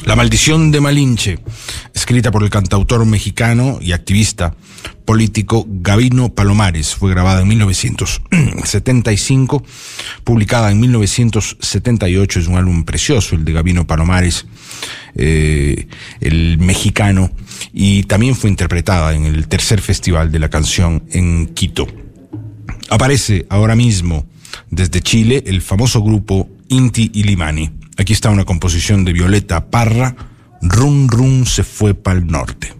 La maldición de Malinche, escrita por el cantautor mexicano y activista político Gabino Palomares, fue grabada en 1975, publicada en 1978, es un álbum precioso el de Gabino Palomares, el mexicano, y también fue interpretada en el tercer Festival de la Canción en Quito. Aparece ahora mismo desde Chile el famoso grupo Inti Illimani. Aquí está una composición de Violeta Parra, Rum Rum se fue pa'l norte.